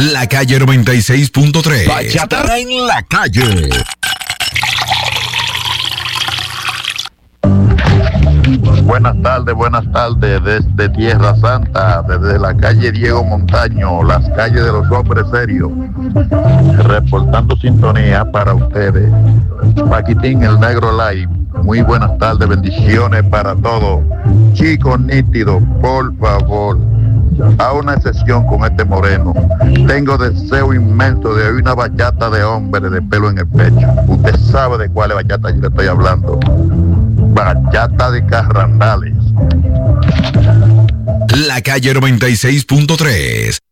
La Calle 96.3. Bachata en la calle. Buenas tardes desde Tierra Santa, desde la calle Diego Montaño, las calles de los hombres serios, reportando sintonía para ustedes. Paquitín, el Negro Live. Muy buenas tardes, bendiciones para todos. Chicos nítidos, por favor, a una excepción con este moreno. Tengo deseo inmenso de oír una bachata de hombre de pelo en el pecho. Usted sabe de cuál bachata yo le estoy hablando. Bachata de Carrandales. La Calle 96.3.